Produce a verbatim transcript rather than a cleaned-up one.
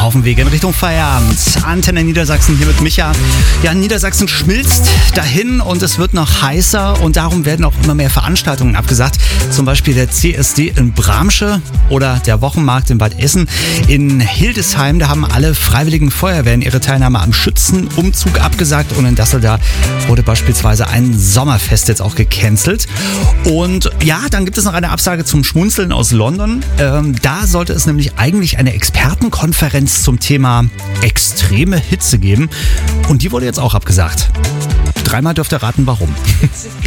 auf dem Weg in Richtung Feierabend. Antenne Niedersachsen hier mit Micha. Ja, Niedersachsen schmilzt dahin und es wird noch heißer und darum werden auch immer mehr Veranstaltungen abgesagt. Zum Beispiel der C S D in Bramsche oder der Wochenmarkt in Bad Essen. In Hildesheim, da haben alle freiwilligen Feuerwehren ihre Teilnahme am Schützenumzug abgesagt und in Dasselda wurde beispielsweise ein Sommerfest jetzt auch gecancelt. Und ja, dann gibt es noch eine Absage zum Schmunzeln aus London. Ähm, da sollte es nämlich eigentlich eine Expertenkonferenz zum Thema extreme Hitze geben und die wurde jetzt auch abgesagt. Dreimal dürft ihr raten, warum.